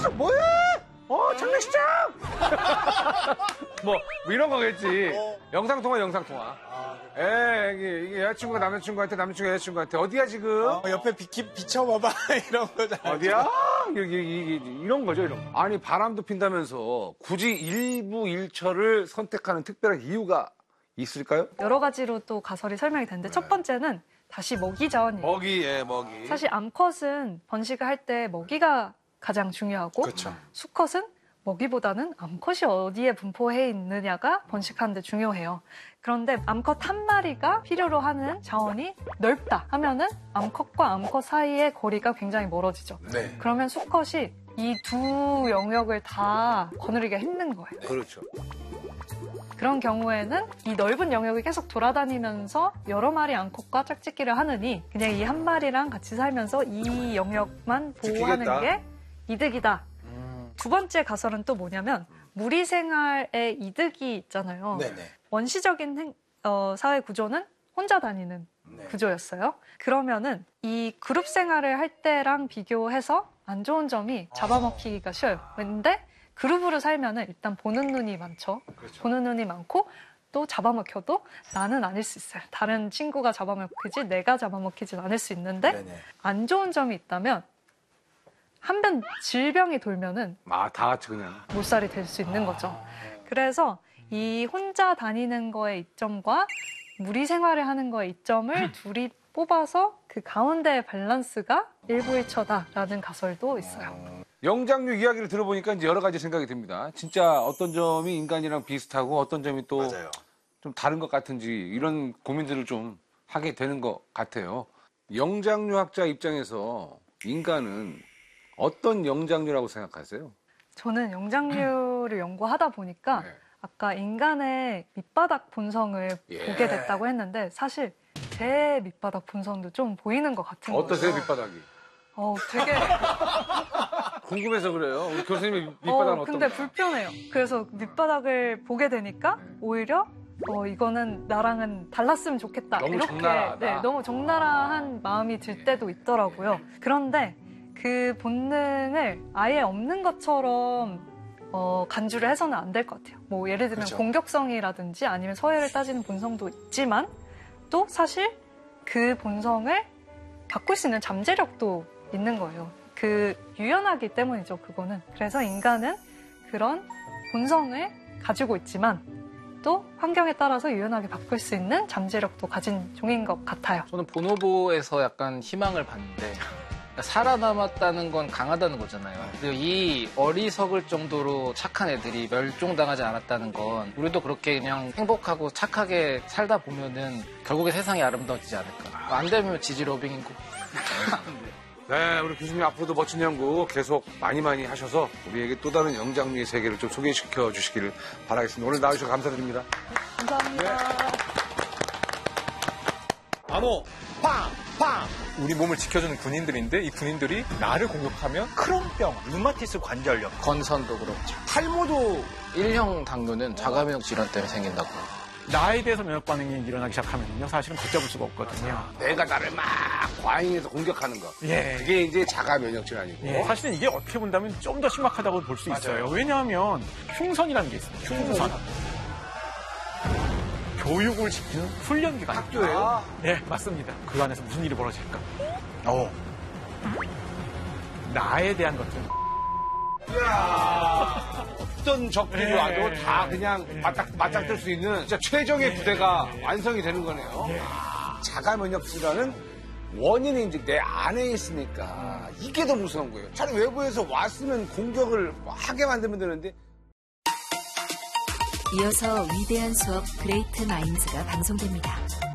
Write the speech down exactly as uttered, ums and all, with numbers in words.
뭐야? 어, 장례식장! 뭐, 뭐 이런 거겠지. 어. 영상통화, 영상통화. 아, 예, 이게, 이게 여자친구가 남자친구한테, 남자친구가 여자친구한테, 어디야, 지금? 어, 옆에 비키, 비춰봐봐. 이런 거잖아. 어디야? 여기, 이, 이, 이런 거죠, 이런 거. 아니, 바람도 핀다면서 굳이 일부 일처를 선택하는 특별한 이유가 있을까요? 여러 가지로 또 가설이 설명이 되는데, 네. 첫 번째는 다시 먹이 자원이에요. 먹이, 예, 먹이. 사실 암컷은 번식을 할 때 먹이가 가장 중요하고 그렇죠. 수컷은 먹이보다는 암컷이 어디에 분포해 있느냐가 번식하는 데 중요해요. 그런데 암컷 한 마리가 필요로 하는 자원이 넓다 하면은 암컷과 암컷 사이의 거리가 굉장히 멀어지죠. 네. 그러면 수컷이 이 두 영역을 다 거느리기가 힘든 거예요. 네. 그렇죠. 그런 경우에는 이 넓은 영역을 계속 돌아다니면서 여러 마리 암컷과 짝짓기를 하느니 그냥 이 한 마리랑 같이 살면서 이 영역만 보호하는 지키겠다. 게 이득이다. 음. 두 번째 가설은 또 뭐냐면 무리 생활의 이득이 있잖아요. 네네. 원시적인 행, 어, 사회 구조는 혼자 다니는 네. 구조였어요. 그러면은 이 그룹 생활을 할 때랑 비교해서 안 좋은 점이 잡아먹히기가 쉬워요. 근데 그룹으로 살면은 일단 보는 눈이 많죠. 그렇죠. 보는 눈이 많고 또 잡아먹혀도 나는 아닐 수 있어요. 다른 친구가 잡아먹히지 내가 잡아먹히진 않을 수 있는데 네네. 안 좋은 점이 있다면 한번 질병이 돌면은 아, 다 같이 그냥. 몰살이 될 수 있는 거죠. 그래서 이 혼자 다니는 거의 이점과 무리 생활을 하는 거의 이점을 둘이 뽑아서 그 가운데의 밸런스가 일부일처다라는 가설도 있어요. 영장류 이야기를 들어보니까 이제 여러 가지 생각이 듭니다. 진짜 어떤 점이 인간이랑 비슷하고 어떤 점이 또 좀 다른 것 같은지 이런 고민들을 좀 하게 되는 것 같아요. 영장류학자 입장에서 인간은 어떤 영장류라고 생각하세요? 저는 영장류를 연구하다 보니까 네. 아까 인간의 밑바닥 본성을 예. 보게 됐다고 했는데 사실 제 밑바닥 본성도 좀 보이는 것 같은 거예요. 어떠세요, 밑바닥이? 어, 되게 궁금해서 그래요. 우리 교수님의 밑바닥은 어, 어떤가? 근데 불편해요. 그래서 밑바닥을 보게 되니까 오히려 어, 이거는 나랑은 달랐으면 좋겠다. 너무 이렇게 적나라하다. 네, 너무 적나라한 마음이 들 때도 있더라고요. 그런데 그 본능을 아예 없는 것처럼 어, 간주를 해서는 안 될 것 같아요. 뭐 예를 들면 그렇죠. 공격성이라든지 아니면 서열을 따지는 본성도 있지만 또 사실 그 본성을 바꿀 수 있는 잠재력도 있는 거예요. 그 유연하기 때문이죠, 그거는. 그래서 인간은 그런 본성을 가지고 있지만 또 환경에 따라서 유연하게 바꿀 수 있는 잠재력도 가진 종인 것 같아요. 저는 보노보에서 약간 희망을 봤는데 살아남았다는 건 강하다는 거잖아요. 그리고 이 어리석을 정도로 착한 애들이 멸종당하지 않았다는 건 우리도 그렇게 그냥 행복하고 착하게 살다 보면은 결국에 세상이 아름다워지지 않을까. 안 되면 지지러빙이고. 네, 우리 교수님 앞으로도 멋진 연구 계속 많이 많이 하셔서 우리에게 또 다른 영장류의 세계를 좀 소개시켜 주시기를 바라겠습니다. 오늘 나와주셔서 감사드립니다. 감사합니다. 암호 팡! 팡! 우리 몸을 지켜주는 군인들인데 이 군인들이 나를 공격하면 크론병, 류마티스 관절염, 건선도 그렇죠. 탈모도 일형 당뇨는 자가면역 질환 때문에 생긴다고. 나에 대해서 면역 반응이 일어나기 시작하면요, 사실은 걷잡을 수가 없거든요. 내가 나를 막 과잉해서 공격하는 거. 예. 그게 이제 자가 면역질 아니고. 예, 사실은 이게 어떻게 본다면 좀 더 심각하다고 볼 수 있어요. 왜냐하면 흉선이라는 게 있습니다. 흉선. 교육을 시키는 훈련 기관. 학교예요? 네, 맞습니다. 그 안에서 무슨 일이 벌어질까? 어. 나에 대한 것들. 어떤 적들이 예, 와도 다 예, 그냥 예, 맞닥, 맞닥 뜰 수 있는 진짜 최적의 부대가 완성이 되는 거네요. 예. 아, 자가 면역질환은 원인이 이제 내 안에 있으니까 이게 더 무서운 거예요. 차라리 외부에서 왔으면 공격을 하게 만들면 되는데. 이어서 위대한 수업 그레이트 마인즈가 방송됩니다.